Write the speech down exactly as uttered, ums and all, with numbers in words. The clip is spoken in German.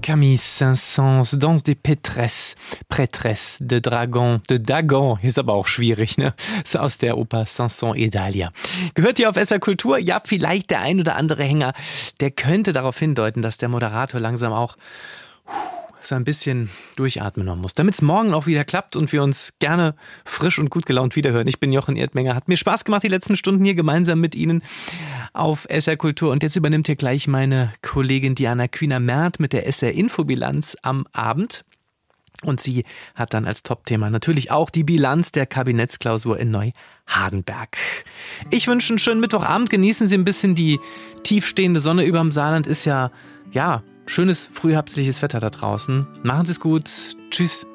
Camille Saint-Saëns, Danse des Pétresses, Prêtresse de Dragon, de Dagon, ist aber auch schwierig, ne? Ist aus der Oper Samson et Dahlia. Gehört ihr auf S R Kultur? Ja, vielleicht der ein oder andere Hänger, der könnte darauf hindeuten, dass der Moderator langsam auch so ein bisschen durchatmen noch muss, damit es morgen auch wieder klappt und wir uns gerne frisch und gut gelaunt wiederhören. Ich bin Jochen Erdmenger, hat mir Spaß gemacht die letzten Stunden hier gemeinsam mit Ihnen auf S R Kultur und jetzt übernimmt hier gleich meine Kollegin Diana Kühner-Merth mit der S R Infobilanz am Abend. Und sie hat dann als Topthema natürlich auch die Bilanz der Kabinettsklausur in Neuhardenberg. Ich wünsche einen schönen Mittwochabend. Genießen Sie ein bisschen die tiefstehende Sonne überm Saarland. Ist ja, ja, schönes frühherbstliches Wetter da draußen. Machen Sie es gut. Tschüss.